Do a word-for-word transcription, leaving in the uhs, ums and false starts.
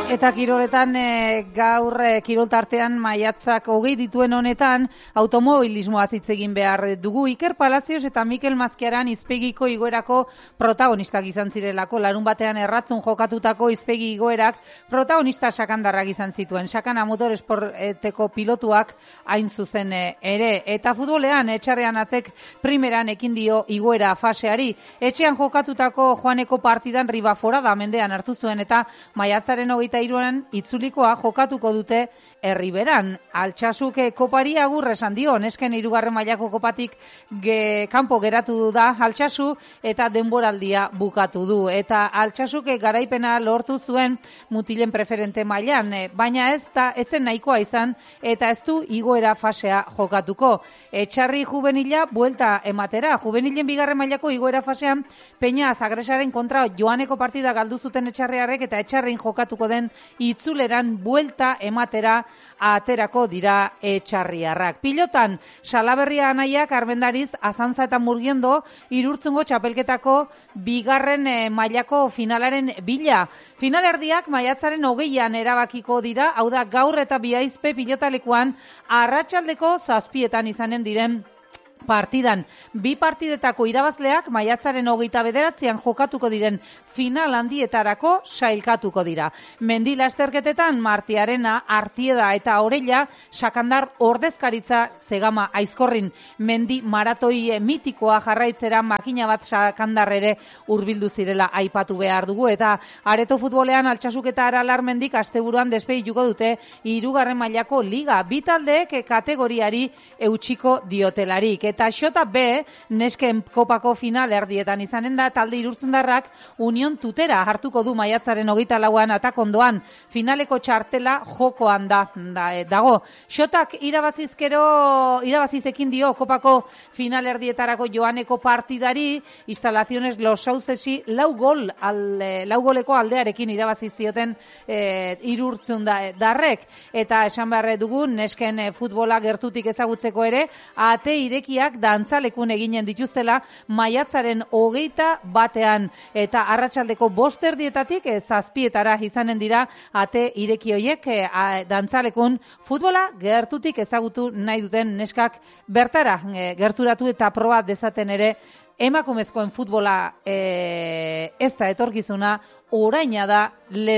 Eta kiroletan e, gaur e, kiroltartean maiatzak hogei dituen honetan automobilismoa hitz egin behar dugu. Iker Palacios eta Mikel Mazkiaran izpegiko igoerako protagonistak izan zirelako. Larun batean erratzun jokatutako izpegi igoerak protagonista sakandarrak izan zituen. Sakana motoresporteko pilotuak hain zuzen ere. Eta futbolean etxarrean atzek primeran ekin dio igoera faseari. Etxean jokatutako joaneko partidan Ribafora da mendean hartu zuen eta maiatzaren hogeita iruan itzulikoa jokatuko dute Erriberan. Altsasuke kopari agur esan dio, nesken hirugarren mailako kopatik ge, kanpo geratu da Altsasu eta denboraldia bukatu du. Eta Altsasuke garaipena lortu zuen mutilen preferente mailan, baina ez da etzen nahikoa izan eta ez du igoera fasea jokatuko. Etxarri juvenila buelta ematera. Juvenilen bigarren mailako igoera fasean Peña Zagresaren kontra joaneko partida galdu zuten etxarriarrek eta etxarrin jokatuko den itzuleran buelta ematera aterako dira etxarriarrak. Pilotan, Salaberria anaiak Arbendariz, Azantza eta Murgiendo Irurtzungo txapelketako bigarren eh, mailako finalaren bila. Finalerdiak maiatzaren hogeian erabakiko dira, hau da gaur eta Biaizpe pilotalekuan arratsaldeko zazpietan izanen diren partidan. Bi partidetako irabazleak maiatzaren hogeita bederatzean jokatuko diren final handietarako sailkatuko dira. Mendi lasterketetan Martiarena, Artieda eta Orella sakandar ordezkaritza Zegama Aizkorrin. Mendi maratoi mitikoa jarraitzera makina bat sakandar ere hurbildu zirela aipatu behar dugu eta areto futbolean Altsasuk eta Aralarmendik asteburuan despedituko dute hirugarren mailako liga. Bi taldeek kategoriari eutsiko diotelarik. Eta Xota B, nesken kopako final erdietan izanen da, talde irurtzendarrak Union Tutera hartuko du maiatzaren hogeita lauan atakondoan. Finaleko txartela jokoan da, da dago. Xotak irabazizkero, irabazizekin dio kopako final erdietarako joaneko partidari, instalaciones Los Sauzesi lau gol, alde, lau goleko aldearekin irabazizioten e, irurtzun da, darrek. Eta esan behar dugu, nesken e, futbola gertutik ezagutzeko ere, ate irekiak dantzalekun eginen dituztela maiatzaren hogeita batean eta arratsaldeko bost erdietatik e, zazpietara izanen dira ate ireki hoiek e, dantzalekun futbola gertutik ezagutu nahi duten neskak bertara e, gerturatu eta proba dezaten ere emakumezkoen futbola e, ez da etorkizuna, oraina da le